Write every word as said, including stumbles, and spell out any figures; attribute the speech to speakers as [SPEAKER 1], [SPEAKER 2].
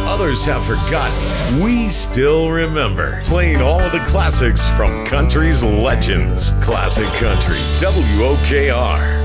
[SPEAKER 1] others have forgotten, we still remember. Playing all of the classics from country's legends. Classic Country, W O K R.